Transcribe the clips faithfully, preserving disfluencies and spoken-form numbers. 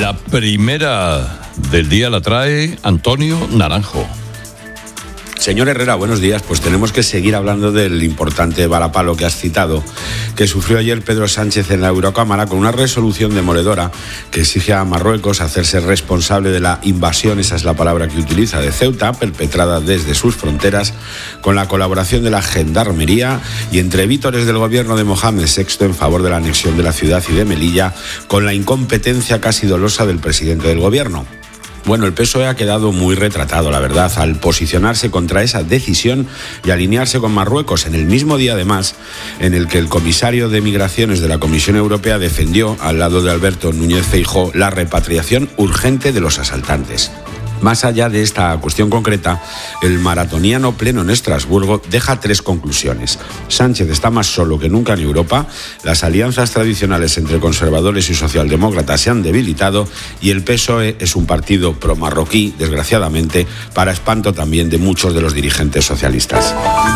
La primera del día la trae Antonio Naranjo. Señor Herrera, buenos días. Pues tenemos que seguir hablando del importante varapalo que has citado, que sufrió ayer Pedro Sánchez en la Eurocámara con una resolución demoledora que exige a Marruecos hacerse responsable de la invasión, esa es la palabra que utiliza, de Ceuta, perpetrada desde sus fronteras, con la colaboración de la Gendarmería y entre vítores del gobierno de Mohamed sexto en favor de la anexión de la ciudad y de Melilla, con la incompetencia casi dolosa del presidente del gobierno. Bueno, el P S O E ha quedado muy retratado, la verdad, al posicionarse contra esa decisión y alinearse con Marruecos en el mismo día, además, en el que el comisario de Migraciones de la Comisión Europea defendió, al lado de Alberto Núñez Feijóo, la repatriación urgente de los asaltantes. Más allá de esta cuestión concreta, el maratoniano pleno en Estrasburgo deja tres conclusiones. Sánchez está más solo que nunca en Europa, las alianzas tradicionales entre conservadores y socialdemócratas se han debilitado y el P S O E es un partido pro-marroquí, desgraciadamente, para espanto también de muchos de los dirigentes socialistas.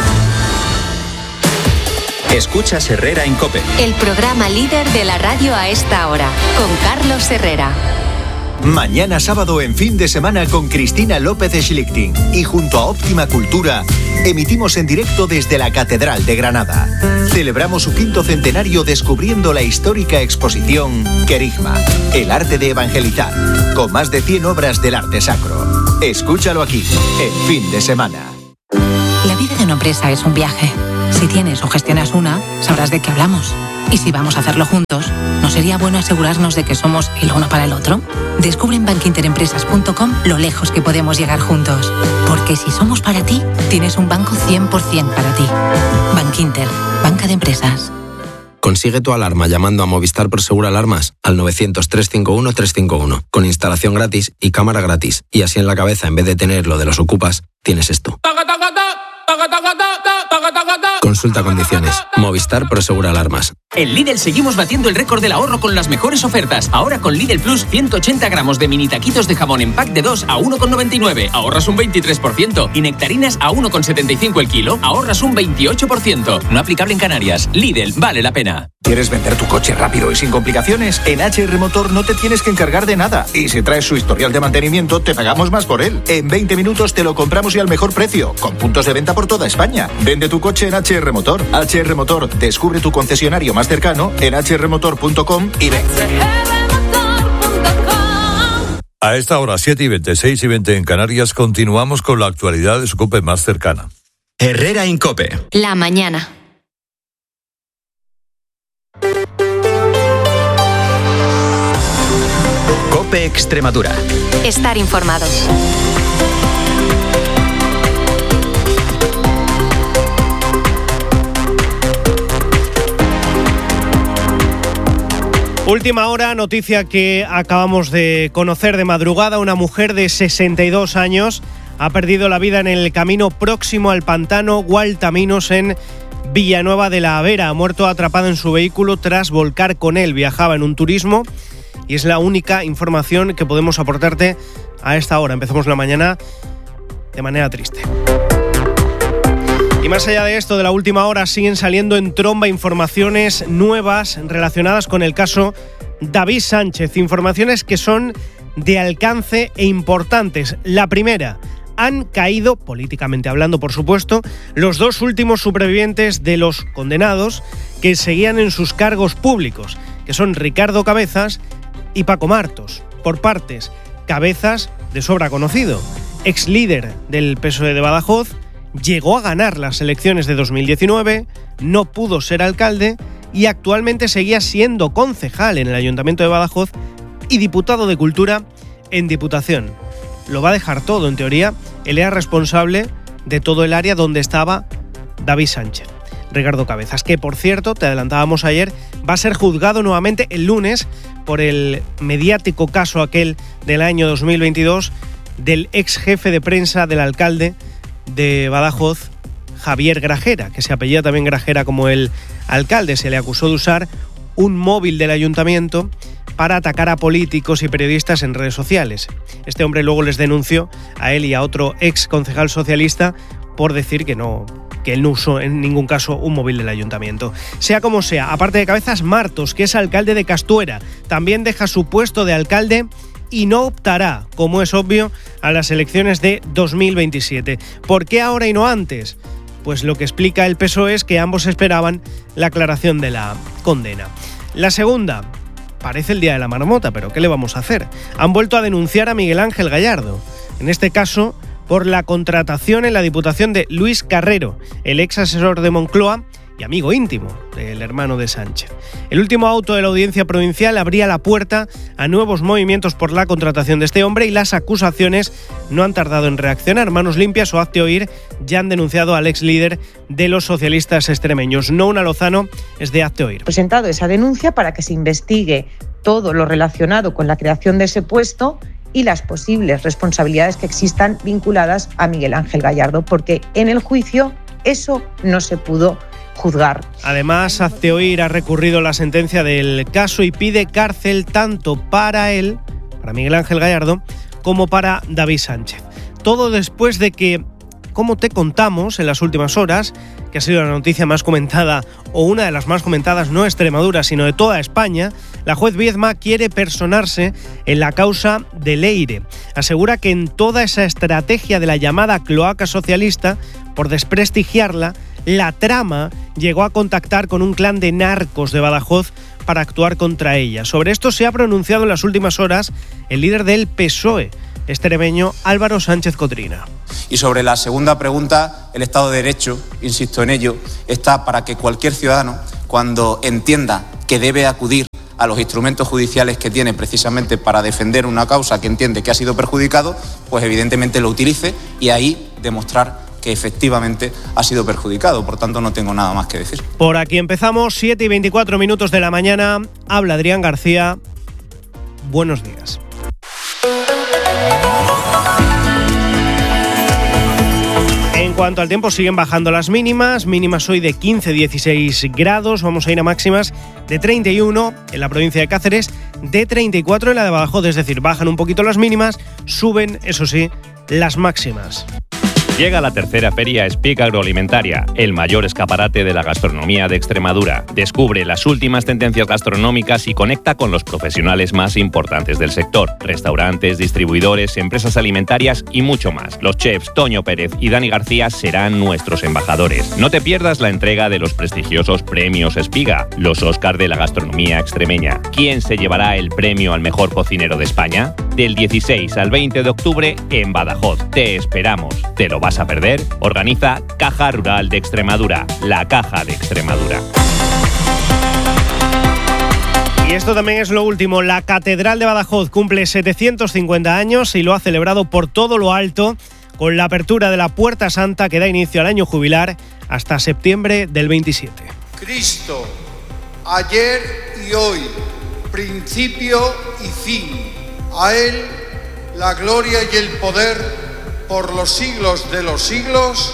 Escuchas Herrera en COPE. El programa líder de la radio a esta hora, con Carlos Herrera. Mañana sábado en Fin de Semana con Cristina López Schlichting y junto a Óptima Cultura emitimos en directo desde la Catedral de Granada. Celebramos su quinto centenario descubriendo la histórica exposición Querigma, el arte de evangelizar, con más de cien obras del arte sacro. Escúchalo aquí, en Fin de Semana. La vida de una empresa es un viaje. Si tienes o gestionas una, sabrás de qué hablamos. Y si vamos a hacerlo juntos, ¿no sería bueno asegurarnos de que somos el uno para el otro? Descubre en bankinterempresas punto com lo lejos que podemos llegar juntos. Porque si somos para ti, tienes un banco cien por ciento para ti. Bankinter, banca de empresas. Consigue tu alarma llamando a Movistar Prosegur Alarmas al novecientos, trescientos cincuenta y uno, trescientos cincuenta y uno, con instalación gratis y cámara gratis. Y así en la cabeza, en vez de tener lo de los ocupas, tienes esto. Consulta condiciones. Movistar Prosegur Alarmas. En Lidl seguimos batiendo el récord del ahorro con las mejores ofertas. Ahora con Lidl Plus, ciento ochenta gramos de mini taquitos de jamón en pack de dos a uno con noventa y nueve. Ahorras un veintitrés por ciento. Y nectarinas a uno con setenta y cinco el kilo. Ahorras un veintiocho por ciento. No aplicable en Canarias. Lidl, vale la pena. ¿Quieres vender tu coche rápido y sin complicaciones? En H R Motor no te tienes que encargar de nada. Y si traes su historial de mantenimiento, te pagamos más por él. En veinte minutos te lo compramos y al mejor precio. Con puntos de venta por toda España. Vende tu coche en H R Motor. H R Motor, descubre tu concesionario más cercano en h r motor punto com y ven. A esta hora, siete y veinte, seis y veinte en Canarias, continuamos con la actualidad de su COPE más cercana. Herrera en COPE. La mañana. COPE Extremadura. Estar informado. Última hora, noticia que acabamos de conocer de madrugada. Una mujer de sesenta y dos años ha perdido la vida en el camino próximo al pantano Gualtaminos en Villanueva de la Avera. Ha muerto atrapada en su vehículo tras volcar con él. Viajaba en un turismo y es la única información que podemos aportarte a esta hora. Empezamos la mañana de manera triste. Y más allá de esto, de la última hora, siguen saliendo en tromba informaciones nuevas relacionadas con el caso David Sánchez. Informaciones que son de alcance e importantes. La primera, han caído, políticamente hablando por supuesto, los dos últimos supervivientes de los condenados que seguían en sus cargos públicos, que son Ricardo Cabezas y Paco Martos. Por partes, Cabezas, de sobra conocido, ex líder del P S O E de Badajoz, llegó a ganar las elecciones de dos mil diecinueve, no pudo ser alcalde y actualmente seguía siendo concejal en el Ayuntamiento de Badajoz y diputado de Cultura en Diputación. Lo va a dejar todo, en teoría. Él era responsable de todo el área donde estaba David Sánchez. Ricardo Cabezas, que por cierto, te adelantábamos ayer, va a ser juzgado nuevamente el lunes por el mediático caso aquel del año dos mil veintidós del ex jefe de prensa del alcalde de Badajoz, Javier Grajera, que se apellida también Grajera como el alcalde. Se le acusó de usar un móvil del ayuntamiento para atacar a políticos y periodistas en redes sociales. Este hombre luego les denunció a él y a otro ex concejal socialista por decir que no, que él no usó en ningún caso un móvil del ayuntamiento. Sea como sea, aparte de Cabezas, Martos, que es alcalde de Castuera, también deja su puesto de alcalde y no optará, como es obvio, a las elecciones de dos mil veintisiete. ¿Por qué ahora y no antes? Pues lo que explica el P S O E es que ambos esperaban la aclaración de la condena. La segunda, parece el día de la marmota, pero ¿qué le vamos a hacer? Han vuelto a denunciar a Miguel Ángel Gallardo, en este caso por la contratación en la Diputación de Luis Carrero, el ex asesor de Moncloa y amigo íntimo del hermano de Sánchez. El último auto de la Audiencia Provincial abría la puerta a nuevos movimientos por la contratación de este hombre y las acusaciones no han tardado en reaccionar. Manos Limpias o Hazte Oír ya han denunciado al ex líder de los socialistas extremeños. Nouna Lozano es de Hazte Oír. Presentado esa denuncia para que se investigue todo lo relacionado con la creación de ese puesto y las posibles responsabilidades que existan vinculadas a Miguel Ángel Gallardo, porque en el juicio eso no se pudo juzgar. Además, Hazte Oír ha recurrido la sentencia del caso y pide cárcel tanto para él, para Miguel Ángel Gallardo, como para David Sánchez. Todo después de que, como te contamos en las últimas horas, que ha sido la noticia más comentada o una de las más comentadas no de Extremadura sino de toda España, la juez Viedma quiere personarse en la causa de Leire. Asegura que en toda esa estrategia de la llamada cloaca socialista, por desprestigiarla, la trama llegó a contactar con un clan de narcos de Badajoz para actuar contra ella. Sobre esto se ha pronunciado en las últimas horas el líder del P S O E, extremeño Álvaro Sánchez Cotrina. Y sobre la segunda pregunta, el Estado de Derecho, insisto en ello, está para que cualquier ciudadano, cuando entienda que debe acudir a los instrumentos judiciales que tiene precisamente para defender una causa que entiende que ha sido perjudicado, pues evidentemente lo utilice y ahí demostrar que efectivamente ha sido perjudicado. Por tanto, no tengo nada más que decir. Por aquí empezamos, siete y veinticuatro minutos de la mañana. Habla Adrián García. Buenos días. En cuanto al tiempo, siguen bajando las mínimas. Mínimas hoy de quince a dieciséis grados. Vamos a ir a máximas de treinta y uno en la provincia de Cáceres, de treinta y cuatro en la de Badajoz. Es decir, bajan un poquito las mínimas, suben, eso sí, las máximas. Llega la tercera feria Speak Agroalimentaria, el mayor escaparate de la gastronomía de Extremadura. Descubre las últimas tendencias gastronómicas y conecta con los profesionales más importantes del sector. Restaurantes, distribuidores, empresas alimentarias y mucho más. Los chefs Toño Pérez y Dani García serán nuestros embajadores. No te pierdas la entrega de los prestigiosos premios Espiga, los Óscar de la gastronomía extremeña. ¿Quién se llevará el premio al mejor cocinero de España? Del dieciséis al veinte de octubre en Badajoz. Te esperamos. ¿Te lo vas a perder? Organiza Caja Rural de Extremadura, la Caja de Extremadura. Y esto también es lo último. La Catedral de Badajoz cumple setecientos cincuenta años y lo ha celebrado por todo lo alto con la apertura de la Puerta Santa que da inicio al año jubilar hasta septiembre del veintisiete. Cristo, ayer y hoy, principio y fin. A Él la gloria y el poder por los siglos de los siglos.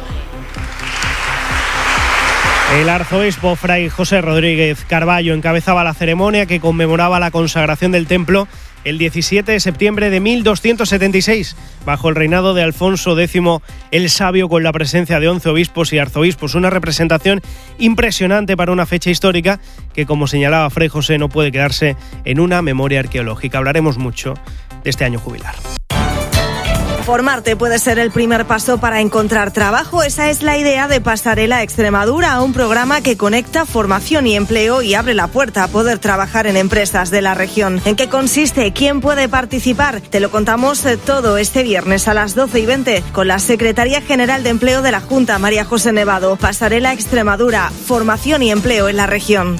El arzobispo Fray José Rodríguez Carballo encabezaba la ceremonia que conmemoraba la consagración del templo el diecisiete de septiembre de mil doscientos setenta y seis, bajo el reinado de Alfonso X el Sabio, con la presencia de once obispos y arzobispos. Una representación impresionante para una fecha histórica que, como señalaba Fray José, no puede quedarse en una memoria arqueológica. Hablaremos mucho de este año jubilar. Formarte puede ser el primer paso para encontrar trabajo. Esa es la idea de Pasarela Extremadura, un programa que conecta formación y empleo y abre la puerta a poder trabajar en empresas de la región. ¿En qué consiste? ¿Quién puede participar? Te lo contamos todo este viernes a las doce y veinte con la Secretaria General de Empleo de la Junta, María José Nevado. Pasarela Extremadura, formación y empleo en la región.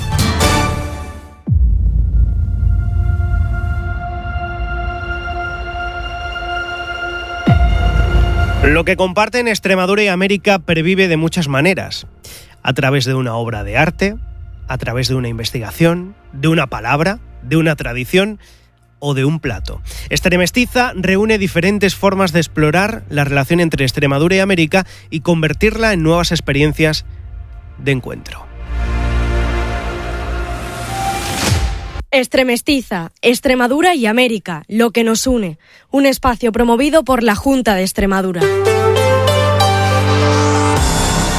Lo que comparten Extremadura y América pervive de muchas maneras. A través de una obra de arte, a través de una investigación, de una palabra, de una tradición o de un plato. Extremestiza reúne diferentes formas de explorar la relación entre Extremadura y América y convertirla en nuevas experiencias de encuentro. Extremestiza, Extremadura y América, lo que nos une. Un espacio promovido por la Junta de Extremadura.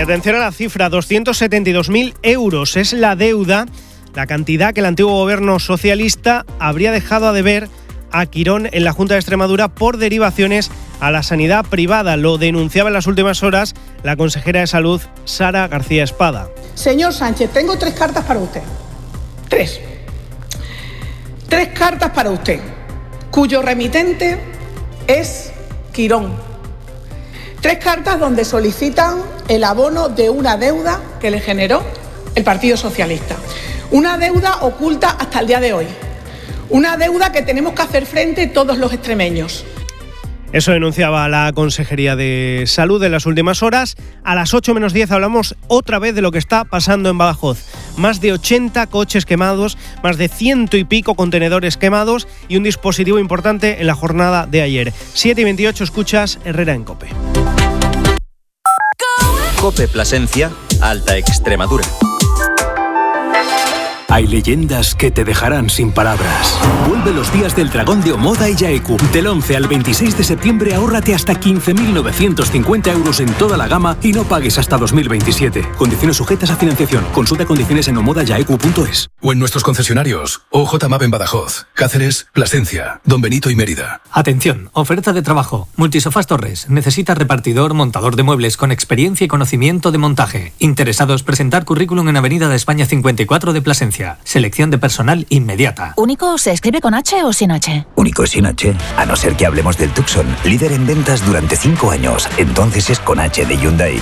atención a la cifra, doscientos setenta y dos mil euros es la deuda, la cantidad que el antiguo gobierno socialista habría dejado a deber a Quirón en la Junta de Extremadura por derivaciones a la sanidad privada. Lo denunciaba en las últimas horas la consejera de Salud, Sara García Espada. Señor Sánchez, tengo tres cartas para usted. Tres. Tres cartas para usted, cuyo remitente es Quirón. Tres cartas donde solicitan el abono de una deuda que le generó el Partido Socialista. Una deuda oculta hasta el día de hoy. Una deuda que tenemos que hacer frente todos los extremeños. Eso denunciaba la Consejería de Salud en las últimas horas. A las ocho menos diez hablamos otra vez de lo que está pasando en Badajoz. Más de ochenta coches quemados, más de ciento y pico contenedores quemados y un dispositivo importante en la jornada de ayer. siete y veintiocho, escuchas Herrera en COPE. COPE Plasencia, Alta Extremadura. Hay leyendas que te dejarán sin palabras. Vuelve los días del Dragón de Omoda y Yaeku. Del once al veintiséis de septiembre ahórrate hasta quince mil novecientos cincuenta euros en toda la gama y no pagues hasta dos mil veintisiete. Condiciones sujetas a financiación. Consulta condiciones en omoda yaeku punto es. O en nuestros concesionarios. O J M A P en Badajoz, Cáceres, Plasencia, Don Benito y Mérida. Atención, oferta de trabajo. Multisofás Torres. Necesita repartidor, montador de muebles con experiencia y conocimiento de montaje. Interesados, presentar currículum en Avenida de España cincuenta y cuatro de Plasencia. Selección de personal inmediata. ¿Único se escribe con H o sin H? Único sin H, a no ser que hablemos del Tucson, líder en ventas durante cinco años. Entonces es con H de Hyundai.